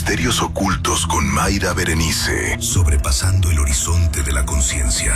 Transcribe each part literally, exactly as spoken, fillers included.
Misterios Ocultos con Mayra Berenice, sobrepasando el horizonte de la conciencia.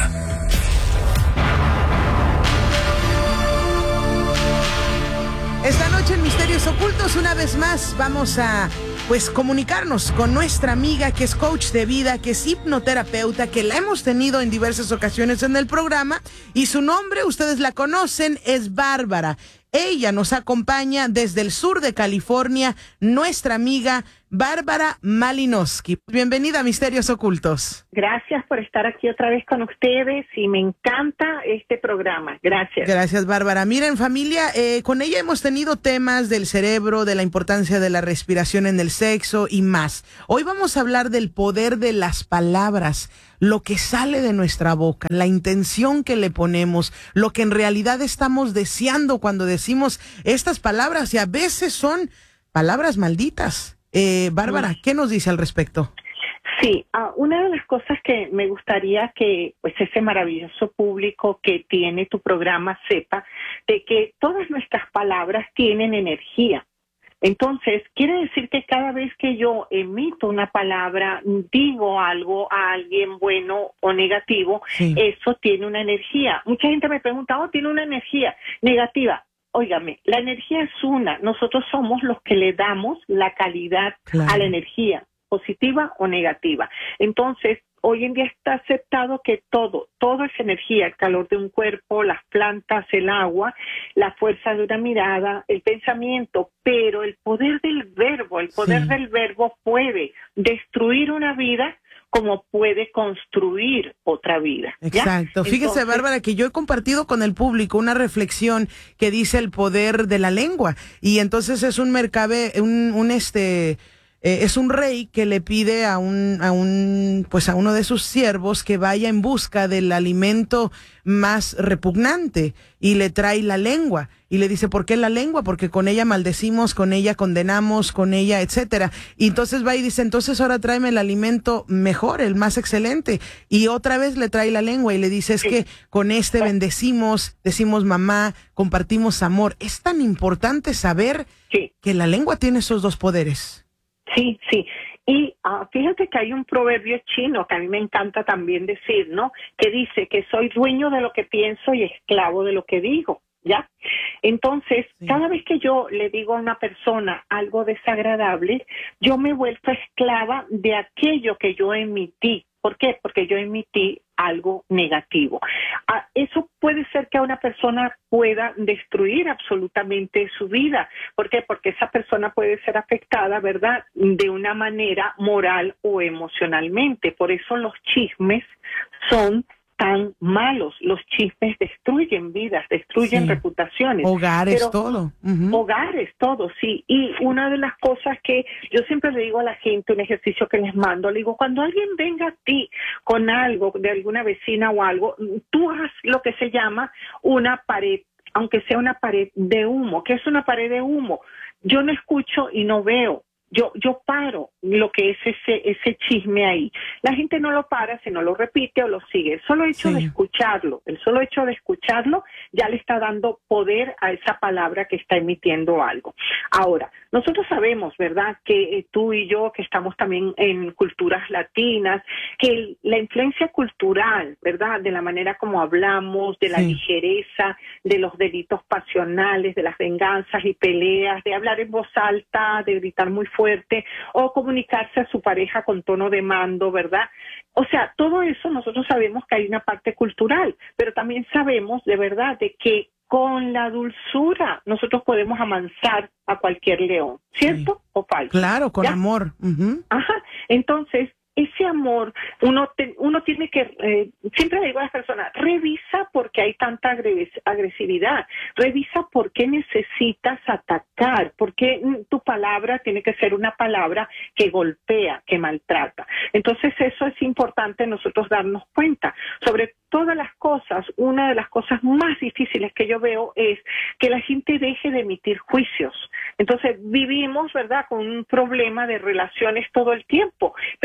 Esta noche en Misterios Ocultos, una vez más, vamos a pues comunicarnos con nuestra amiga que es coach de vida, que es hipnoterapeuta, que la hemos tenido en diversas ocasiones en el programa, y su nombre, ustedes la conocen, es Bárbara. Ella nos acompaña desde el sur de California, nuestra amiga Bárbara Malinowski. Bienvenida a Misterios Ocultos. Gracias por estar aquí otra vez con ustedes y me encanta este programa. Gracias. Gracias, Bárbara. Miren, familia, eh, con ella hemos tenido temas del cerebro, de la importancia de la respiración en el sexo y más. Hoy vamos a hablar del poder de las palabras, lo que sale de nuestra boca, la intención que le ponemos, lo que en realidad estamos deseando cuando decimos estas palabras, y a veces son palabras malditas. Eh, Bárbara, ¿qué nos dice al respecto? Sí, uh, una de las cosas que me gustaría que pues ese maravilloso público que tiene tu programa sepa, de que todas nuestras palabras tienen energía. Entonces, quiere decir que cada vez que yo emito una palabra, digo algo a alguien bueno o negativo, sí, eso tiene una energía. Mucha gente me pregunta, oh, tiene una energía negativa. Óigame, la energía es una. Nosotros somos los que le damos la calidad, claro, a la energía, positiva o negativa. Entonces, hoy en día está aceptado que todo, todo es energía, el calor de un cuerpo, las plantas, el agua, la fuerza de una mirada, el pensamiento, pero el poder del verbo, el poder sí. del verbo puede destruir una vida como puede construir otra vida. ¿Ya? Exacto. Fíjese, entonces, Bárbara, que yo he compartido con el público una reflexión que dice el poder de la lengua, y entonces es un mercabe, un, un este... Eh, es un rey que le pide a un, a un, pues a uno de sus siervos que vaya en busca del alimento más repugnante, y le trae la lengua y le dice, ¿por qué la lengua? Porque con ella maldecimos, con ella condenamos, con ella, etcétera. Y entonces va y dice, entonces ahora tráeme el alimento mejor, el más excelente. Y otra vez le trae la lengua y le dice, es sí. que con este bendecimos, decimos mamá, compartimos amor. Es tan importante saber sí. que la lengua tiene esos dos poderes. Sí, sí. Y uh, fíjate que hay un proverbio chino que a mí me encanta también decir, ¿no? Que dice que soy dueño de lo que pienso y esclavo de lo que digo, ¿ya? Entonces, sí. cada vez que yo le digo a una persona algo desagradable, yo me vuelvo esclava de aquello que yo emití. ¿Por qué? Porque yo emití algo negativo. Ah, eso puede ser que a una persona pueda destruir absolutamente su vida. ¿Por qué? Porque esa persona puede ser afectada, ¿verdad?, de una manera moral o emocionalmente. Por eso los chismes son tan malos. Los chismes destruyen vidas, destruyen sí. reputaciones. Hogares, Pero, todo. Uh-huh. Hogares, todo, sí. Y una de las cosas que yo siempre le digo a la gente, un ejercicio que les mando, le digo, cuando alguien venga a ti con algo, de alguna vecina o algo, tú haz lo que se llama una pared, aunque sea una pared de humo. ¿Qué es una pared de humo? Yo no escucho y no veo. Yo yo paro lo que es ese ese chisme ahí. La gente no lo para si no lo repite o lo sigue. El solo hecho sí. de escucharlo, el solo hecho de escucharlo ya le está dando poder a esa palabra que está emitiendo algo. Ahora, nosotros sabemos, ¿verdad?, que eh, tú y yo, que estamos también en culturas latinas, que el, la influencia cultural, ¿verdad?, de la manera como hablamos, de la sí. ligereza, de los delitos pasionales, de las venganzas y peleas, de hablar en voz alta, de gritar muy fuerte, o comunicarse a su pareja con tono de mando, ¿verdad? O sea, todo eso nosotros sabemos que hay una parte cultural, pero también sabemos de verdad de que con la dulzura nosotros podemos amansar a cualquier león, ¿cierto? Sí. ¿O falso? Claro, con ¿Ya? amor. Uh-huh. Ajá, entonces ese amor, uno te, uno tiene que, eh, siempre le digo a las personas, revisa por qué hay tanta agresividad, revisa por qué necesitas atacar, por qué tu palabra tiene que ser una palabra que golpea, que maltrata. Entonces eso es importante nosotros darnos cuenta. Sobre todas las cosas, una de las cosas más difíciles que yo veo es que la gente deje de emitir juicios. Entonces vivimos, ¿verdad?, con un problema de relaciones todo el tiempo, pero es porque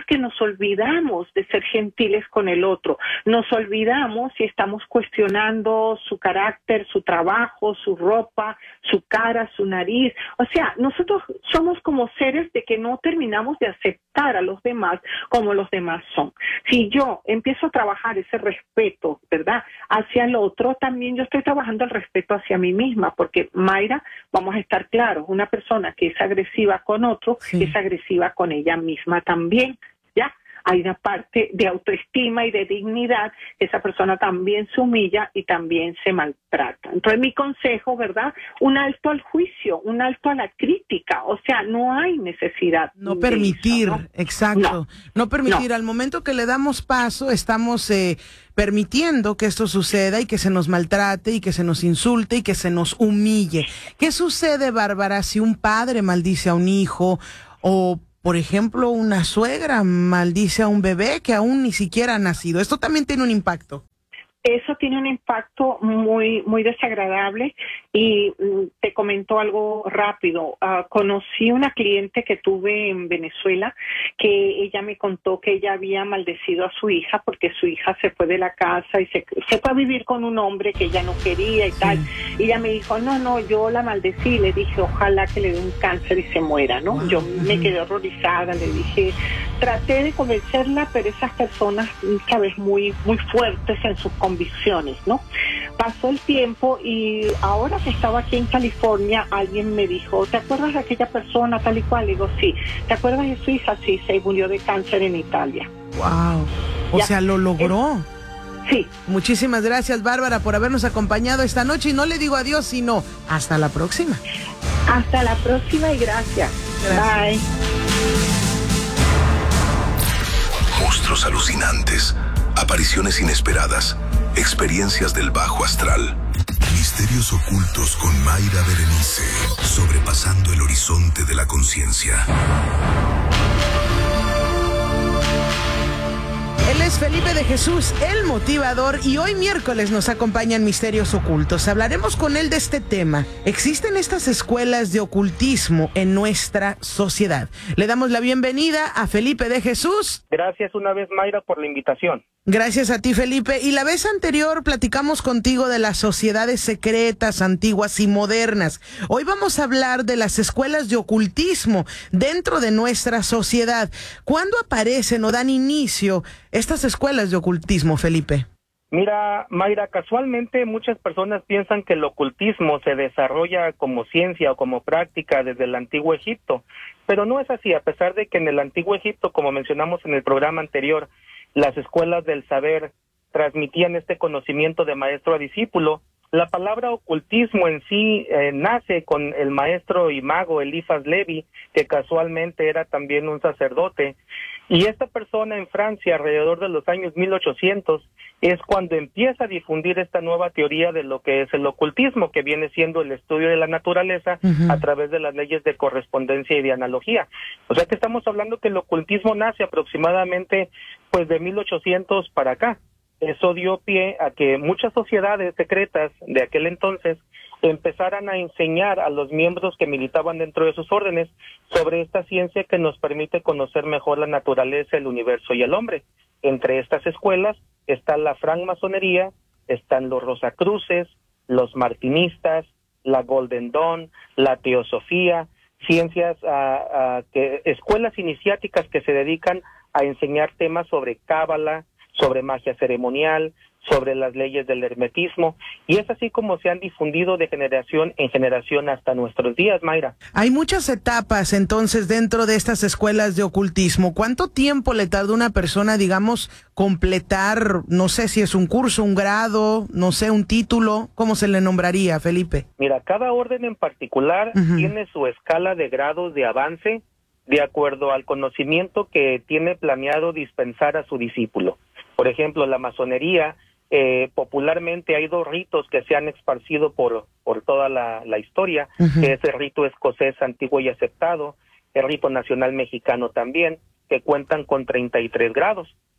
que nos olvidamos de ser gentiles con el otro, nos olvidamos y estamos cuestionando su carácter, su trabajo, su ropa, su cara, su nariz. O sea, nosotros somos como seres de que no terminamos de aceptar a los demás como los demás son. Si yo empiezo a trabajar ese respeto, ¿verdad?, hacia el otro, también yo estoy trabajando el respeto hacia mí misma, porque Mayra, vamos a estar claros, una persona que es agresiva con otro, sí, es agresiva con ella misma también, ¿ya? Hay una parte de autoestima y de dignidad, esa persona también se humilla y también se maltrata. Entonces mi consejo, ¿verdad?, un alto al juicio, un alto a la crítica, o sea, no hay necesidad. No permitir, eso, ¿no? exacto, no, no permitir, no. Al momento que le damos paso, estamos eh, permitiendo que esto suceda y que se nos maltrate y que se nos insulte y que se nos humille. ¿Qué sucede, Bárbara, si un padre maldice a un hijo o, por ejemplo, una suegra maldice a un bebé que aún ni siquiera ha nacido? Esto también tiene un impacto. Eso tiene un impacto muy muy desagradable y mm, te comento algo rápido. Uh, conocí una cliente que tuve en Venezuela que ella me contó que ella había maldecido a su hija porque su hija se fue de la casa y se, se fue a vivir con un hombre que ella no quería y sí. tal. Y ella me dijo, no, no, yo la maldecí y le dije, ojalá que le dé un cáncer y se muera, ¿no? Wow. Yo uh-huh. me quedé horrorizada, le dije, traté de convencerla, pero esas personas, sabes, muy, muy fuertes en sus convicciones, ¿no? Pasó el tiempo y ahora que estaba aquí en California, alguien me dijo, ¿te acuerdas de aquella persona tal y cual? Le digo, sí. ¿Te acuerdas de su hija? Sí, se murió de cáncer en Italia. Wow. O ya. sea, lo logró. Es, sí. Muchísimas gracias, Bárbara, por habernos acompañado esta noche y no le digo adiós, sino hasta la próxima. Hasta la próxima y gracias. gracias. Bye. Monstruos alucinantes, apariciones inesperadas, experiencias del bajo astral, misterios ocultos con Mayra Berenice, sobrepasando el horizonte de la conciencia. Él es Felipe de Jesús, el motivador, y hoy miércoles nos acompañan Misterios Ocultos. Hablaremos con él de este tema. ¿Existen estas escuelas de ocultismo en nuestra sociedad? Le damos la bienvenida a Felipe de Jesús. Gracias una vez, Mayra, por la invitación. Gracias a ti, Felipe. Y la vez anterior platicamos contigo de las sociedades secretas, antiguas y modernas. Hoy vamos a hablar de las escuelas de ocultismo dentro de nuestra sociedad. ¿Cuándo aparecen o dan inicio estas escuelas de ocultismo, Felipe? Mira, Mayra, casualmente muchas personas piensan que el ocultismo se desarrolla como ciencia o como práctica desde el Antiguo Egipto, pero no es así, a pesar de que en el Antiguo Egipto, como mencionamos en el programa anterior, las escuelas del saber transmitían este conocimiento de maestro a discípulo. La palabra ocultismo en sí eh, nace con el maestro y mago Eliphas Levi, que casualmente era también un sacerdote, y esta persona en Francia alrededor de los años mil ochocientos es cuando empieza a difundir esta nueva teoría de lo que es el ocultismo, que viene siendo el estudio de la naturaleza uh-huh. a través de las leyes de correspondencia y de analogía. O sea que estamos hablando que el ocultismo nace aproximadamente pues de mil ochocientos para acá. Eso dio pie a que muchas sociedades secretas de aquel entonces empezaran a enseñar a los miembros que militaban dentro de sus órdenes sobre esta ciencia que nos permite conocer mejor la naturaleza, el universo y el hombre. Entre estas escuelas está la francmasonería, están los rosacruces, los martinistas, la Golden Dawn, la teosofía, ciencias, uh, uh, que, escuelas iniciáticas que se dedican a enseñar temas sobre cábala, sobre magia ceremonial, sobre las leyes del hermetismo, y es así como se han difundido de generación en generación hasta nuestros días, Mayra. Hay muchas etapas entonces dentro de estas escuelas de ocultismo. ¿Cuánto tiempo le tarda una persona, digamos, completar, no sé si es un curso, un grado, no sé, un título? ¿Cómo se le nombraría, Felipe? Mira, cada orden en particular uh-huh. tiene su escala de grados de avance de acuerdo al conocimiento que tiene planeado dispensar a su discípulo. Por ejemplo, la masonería, eh, popularmente hay dos ritos que se han esparcido por, por toda la, la historia, uh-huh. que es el rito escocés antiguo y aceptado, el rito nacional mexicano también, que cuentan con treinta y tres grados.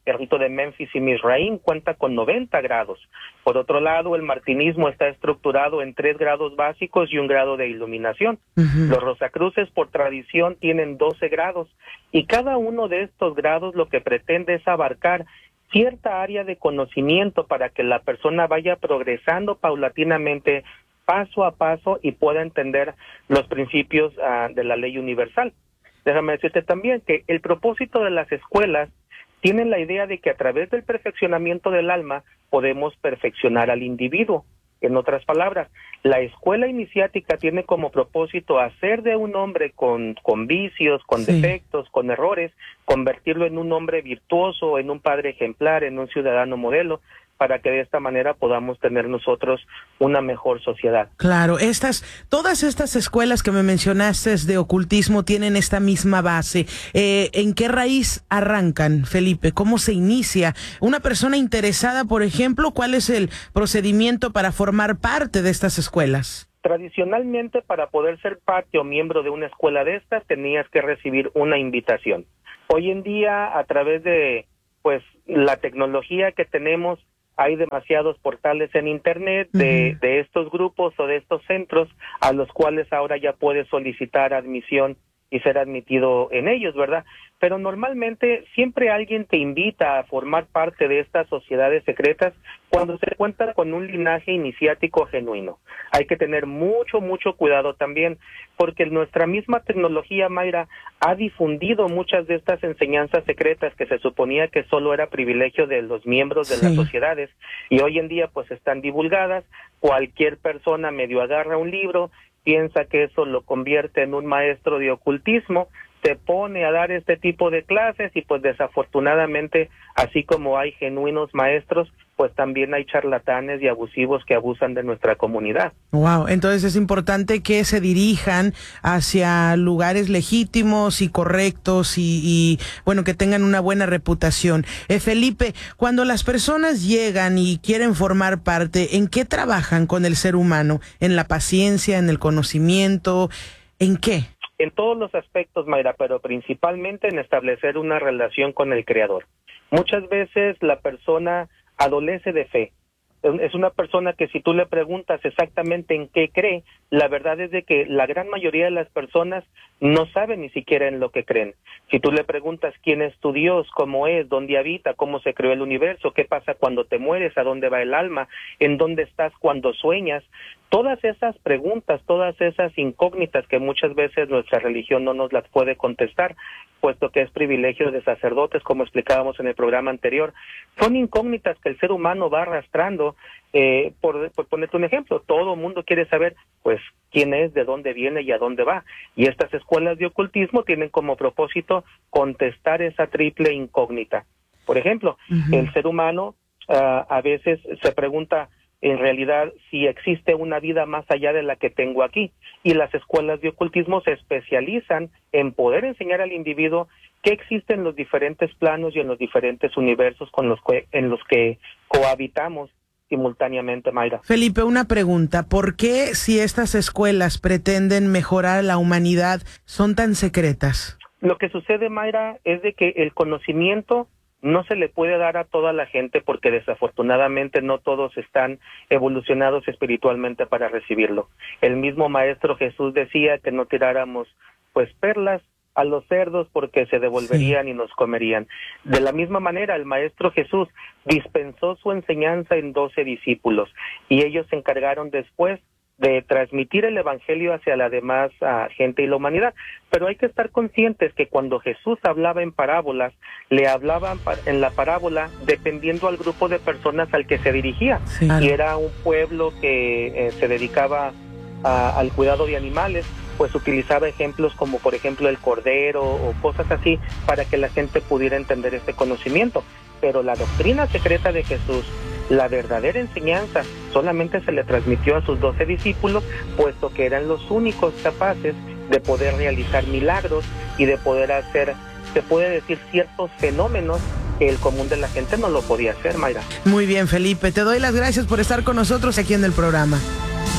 el rito de Memphis y Mizraim cuenta con noventa grados. Por otro lado, el martinismo está estructurado en tres grados básicos y un grado de iluminación. Uh-huh. Los Rosacruces, por tradición, tienen doce grados, y cada uno de estos grados lo que pretende es abarcar cierta área de conocimiento para que la persona vaya progresando paulatinamente, paso a paso, y pueda entender los principios uh, de la ley universal. Déjame decirte también que el propósito de las escuelas tienen la idea de que a través del perfeccionamiento del alma podemos perfeccionar al individuo. En otras palabras, la escuela iniciática tiene como propósito hacer de un hombre con, con vicios, con sí. defectos, con errores, convertirlo en un hombre virtuoso, en un padre ejemplar, en un ciudadano modelo, para que de esta manera podamos tener nosotros una mejor sociedad. Claro, estas, todas estas escuelas que me mencionaste de ocultismo tienen esta misma base. Eh, ¿En qué raíz arrancan, Felipe? ¿Cómo se inicia? Una persona interesada, por ejemplo, ¿cuál es el procedimiento para formar parte de estas escuelas? Tradicionalmente, para poder ser parte o miembro de una escuela de estas, tenías que recibir una invitación. Hoy en día, a través de pues la tecnología que tenemos, hay demasiados portales en Internet de, uh-huh. de estos grupos o de estos centros a los cuales ahora ya puedes solicitar admisión y ser admitido en ellos, ¿verdad? Pero normalmente siempre alguien te invita a formar parte de estas sociedades secretas cuando se cuenta con un linaje iniciático genuino. Hay que tener mucho, mucho cuidado también, porque nuestra misma tecnología, Mayra, ha difundido muchas de estas enseñanzas secretas que se suponía que solo era privilegio de los miembros de sí. las sociedades, y hoy en día pues están divulgadas. Cualquier persona medio agarra un libro, piensa que eso lo convierte en un maestro de ocultismo, se pone a dar este tipo de clases, y pues desafortunadamente, así como hay genuinos maestros, pues también hay charlatanes y abusivos que abusan de nuestra comunidad. Wow, entonces es importante que se dirijan hacia lugares legítimos y correctos y, y bueno, que tengan una buena reputación. Eh, Felipe, cuando las personas llegan y quieren formar parte, ¿en qué trabajan con el ser humano? ¿En la paciencia, en el conocimiento? ¿En qué? En todos los aspectos, Mayra, pero principalmente en establecer una relación con el Creador. Muchas veces la persona adolece de fe. Es una persona que si tú le preguntas exactamente en qué cree, la verdad es de que la gran mayoría de las personas no saben ni siquiera en lo que creen. Si tú le preguntas quién es tu Dios, cómo es, dónde habita, cómo se creó el universo, qué pasa cuando te mueres, a dónde va el alma, en dónde estás cuando sueñas, todas esas preguntas, todas esas incógnitas que muchas veces nuestra religión no nos las puede contestar, puesto que es privilegio de sacerdotes, como explicábamos en el programa anterior, son incógnitas que el ser humano va arrastrando. Eh, por, por ponerte un ejemplo, todo el mundo quiere saber, pues, quién es, de dónde viene y a dónde va. Y estas escuelas de ocultismo tienen como propósito contestar esa triple incógnita. Por ejemplo, uh-huh. el ser humano uh, a veces se pregunta, en realidad, si existe una vida más allá de la que tengo aquí. Y las escuelas de ocultismo se especializan en poder enseñar al individuo que existen los diferentes planos y en los diferentes universos con los que, en los que cohabitamos simultáneamente, Mayra. Felipe, una pregunta. ¿Por qué, si estas escuelas pretenden mejorar la humanidad, son tan secretas? Lo que sucede, Mayra, es de que el conocimiento no se le puede dar a toda la gente, porque desafortunadamente no todos están evolucionados espiritualmente para recibirlo. El mismo Maestro Jesús decía que no tiráramos pues perlas a los cerdos porque se devolverían sí. y nos comerían. De la misma manera, el Maestro Jesús dispensó su enseñanza en doce discípulos, y ellos se encargaron después de transmitir el evangelio hacia la demás uh, gente y la humanidad. Pero hay que estar conscientes que cuando Jesús hablaba en parábolas, le hablaban en la parábola dependiendo al grupo de personas al que se dirigía. Sí. Y era un pueblo que eh, se dedicaba a, al cuidado de animales, pues utilizaba ejemplos como por ejemplo el cordero o cosas así para que la gente pudiera entender este conocimiento. Pero la doctrina secreta de Jesús, la verdadera enseñanza, solamente se le transmitió a sus doce discípulos, puesto que eran los únicos capaces de poder realizar milagros y de poder hacer, se puede decir, ciertos fenómenos que el común de la gente no lo podía hacer, Mayra. Muy bien, Felipe, te doy las gracias por estar con nosotros aquí en el programa.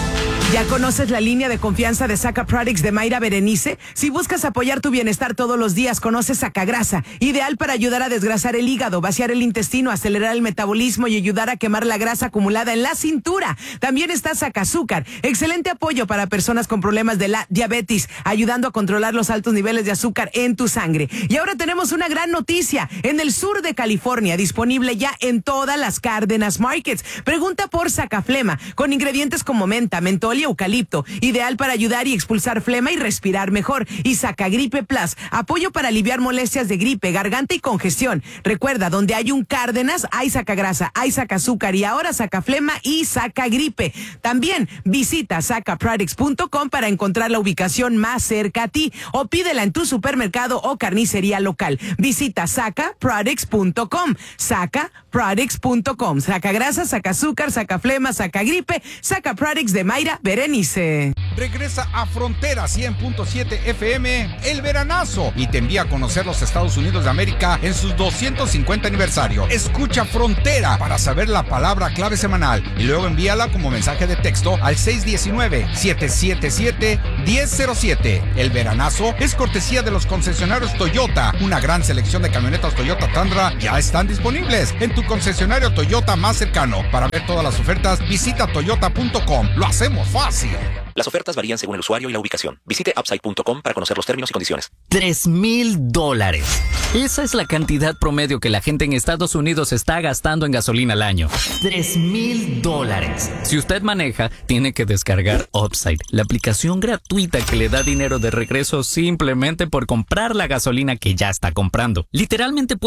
¿Ya conoces la línea de confianza de Saca Products de Mayra Berenice? Si buscas apoyar tu bienestar todos los días, conoce Sacagrasa, ideal para ayudar a desgrasar el hígado, vaciar el intestino, acelerar el metabolismo y ayudar a quemar la grasa acumulada en la cintura. También está Sacazúcar, excelente apoyo para personas con problemas de la diabetes, ayudando a controlar los altos niveles de azúcar en tu sangre. Y ahora tenemos una gran noticia, en el sur de California, disponible ya en todas las Cárdenas Markets. Pregunta por Sacaflema, con ingredientes como menta, mentol y eucalipto, ideal para ayudar y expulsar flema y respirar mejor. Y Sacagripe Plus, apoyo para aliviar molestias de gripe, garganta y congestión. Recuerda, donde hay un Cárdenas, hay Sacagrasa, hay Sacazúcar y ahora Sacaflema y Sacagripe. También visita saca products punto com para encontrar la ubicación más cerca a ti o pídela en tu supermercado o carnicería local. Visita saca products punto com, saca products punto com. Sacagrasa, Sacazúcar, Sacaflema, Sacagripe, Saca Products de Mayra Berenice. Regresa a Frontera cien punto siete F M el veranazo y te envía a conocer los Estados Unidos de América en sus doscientos cincuenta aniversario. Escucha Frontera para saber la palabra clave semanal y luego envíala como mensaje de texto al seis uno nueve, siete siete siete, uno cero cero siete. El veranazo es cortesía de los concesionarios Toyota. Una gran selección de camionetas Toyota Tundra ya están disponibles en tu concesionario Toyota más cercano. Para ver todas las ofertas, visita toyota punto com. Lo hacemos fácil. Las ofertas varían según el usuario y la ubicación. Visite upside punto com para conocer los términos y condiciones. Tres mil dólares. Esa es la cantidad promedio que la gente en Estados Unidos está gastando en gasolina al año. Tres mil dólares. Si usted maneja, tiene que descargar Upside, la aplicación gratuita que le da dinero de regreso simplemente por comprar la gasolina que ya está comprando. Literalmente puede